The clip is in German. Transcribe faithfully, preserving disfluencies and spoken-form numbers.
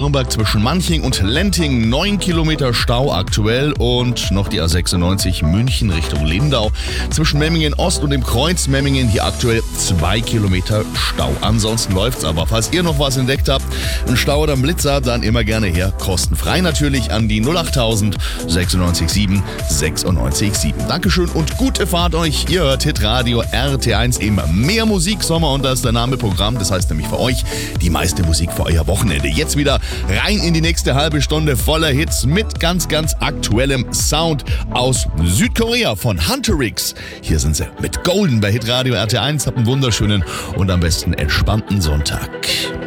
Nürnberg zwischen Manching und Lenting neun Kilometer Stau aktuell und noch die A sechsundneunzig München Richtung Lindau. Zwischen Memmingen Ost und dem Kreuz Memmingen hier aktuell zwei Kilometer Stau. Ansonsten läuft's aber. Falls ihr noch was entdeckt habt, ein Stau oder ein Blitzer, dann immer gerne her. Kostenfrei natürlich an die null achttausend sechsundneunzig sieben sechsundneunzig sieben. Dankeschön und gute Fahrt euch. Ihr hört Hitradio R T eins, immer mehr Musik, Sommer und das ist der Name Programm. Das heißt nämlich für euch die meiste Musik für euer Wochenende. Jetzt wieder rein in die nächste halbe Stunde voller Hits mit ganz, ganz aktuellem Sound aus Südkorea von Hunterix. Hier sind sie mit Golden bei Hitradio R T eins. Habt einen wunderschönen und am besten entspannten Sonntag.